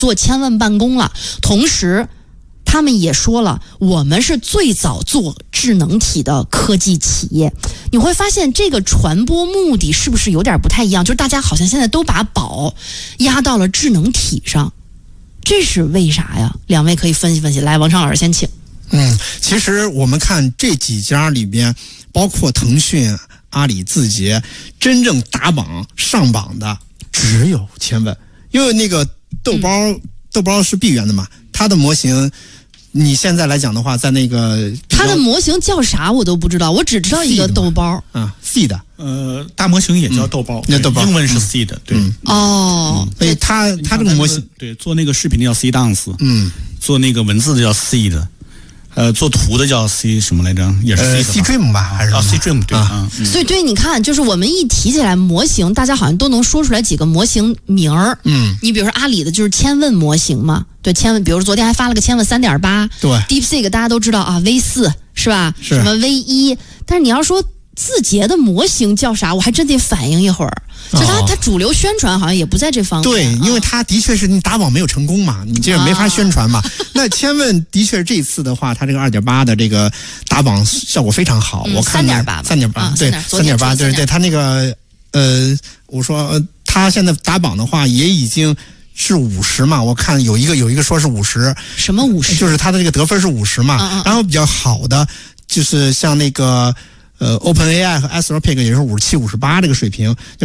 做千问办公了，同时他们也说了，我们是最早做智能体的科技企业。你会发现这个传播目的是不是有点不太一样？就是大家好像现在都把宝压到了智能体上，这是为啥呀？两位可以分析分析。来，王畅老师先请。 其实我们看这几家里边，包括腾讯、阿里、字节，真正打榜上榜的只有千问，因为那个豆包是闭源的嘛，它的模型。你现在来讲的话，在那个它的模型叫啥我都不知道，我只知道一个豆包啊 ，seed， 大模型也叫豆包， 豆包英文是 seed，对， 所以它这个模型， 对，做那个视频的叫 C dance，做那个文字的叫 seed。做图的叫 C 什么来着？也是 C Dream 吧，还是 C Dream 对啊。 所以对，你看，就是我们一提起来模型，大家好像都能说出来几个模型名儿。你比如说阿里的就是千问模型嘛，对，千问，比如说昨天还发了个千问3.8， 对 ，DeepSeek 大家都知道啊，V4是吧？ 是什么 V1？但是你要说字节的模型叫啥，我还真得反应一会儿。就它主流宣传好像也不在这方面。 对，因为它的确是你打榜没有成功嘛，你这没法宣传嘛。那千问的确这次的话，它这个2.8的这个打榜效果非常好。我看3.8，对，3.8，对，它那个我说它现在打榜的话也已经是50嘛，我看有一个说是50， 什么50？ 就是它的这个得分是50嘛，然后比较好的就是像那个OpenAI 和 Anthropic 也是57、58这个水平。